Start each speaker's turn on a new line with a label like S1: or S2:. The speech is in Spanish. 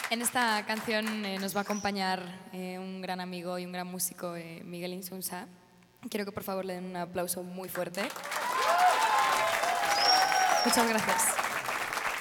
S1: En esta canción nos va a acompañar un gran amigo y un gran músico, Miguel Insunza. Quiero que por favor le den un aplauso muy fuerte. Muchas gracias.